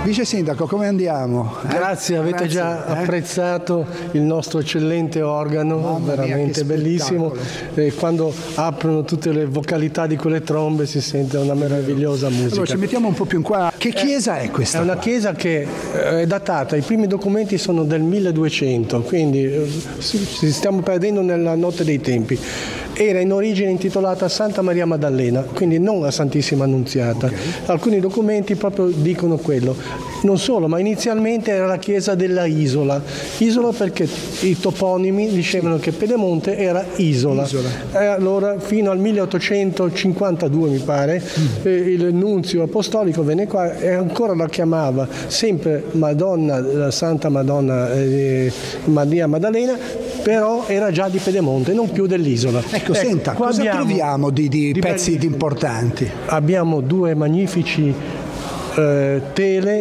Vice Sindaco, come andiamo? Grazie, avete già apprezzato il nostro eccellente organo, Mamma mia, veramente che bellissimo. E quando aprono tutte le vocalità di quelle trombe si sente una meravigliosa musica. Allora ci mettiamo un po' più in qua. Che chiesa è questa? È una qua? chiesa che è datata, i primi documenti sono del 1200, quindi ci stiamo perdendo nella notte dei tempi. Era in origine intitolata Santa Maria Maddalena, quindi non la Santissima Annunziata. Okay. Alcuni documenti proprio dicono quello. Non solo, ma inizialmente era la chiesa della Isola. Isola perché i toponimi dicevano che Pedemonte era isola. E allora fino al 1852 mi pare il nunzio apostolico venne qua e ancora la chiamava sempre Madonna, la Santa Madonna Maria Maddalena, però era già di Pedemonte, non più dell'isola. Ecco, senta, cosa troviamo di pezzi importanti? Abbiamo due magnifici tele